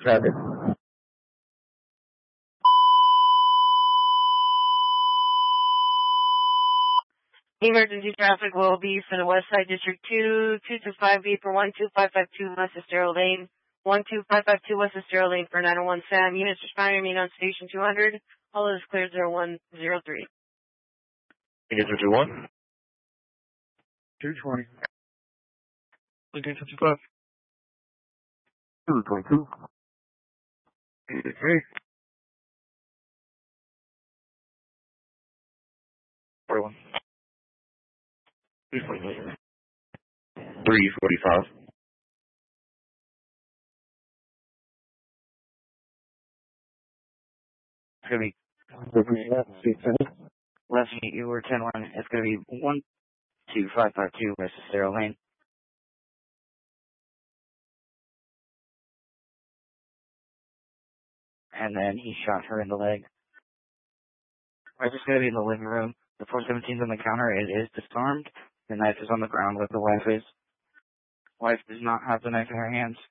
traffic. Emergency traffic will be for the West Side District 225B for 12552 West Estero Lane, 12552 West Estero Lane for 901 Sam. Units responding remain on station 200. All is cleared 0103. Unit 221. 220. Lincoln 55. 222. 83. 41. 345. 345. It's going to be left unit, you were 10-1. It's going to be 12552 West Estero Lane. And then he shot her in the leg. Wife is going to be in the living room. The 417 is on the counter. It is disarmed. The knife is on the ground where the wife is. Wife does not have the knife in her hands.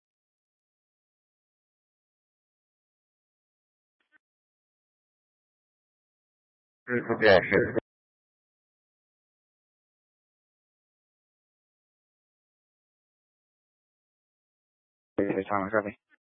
Yeah, sure. Thomas, copy.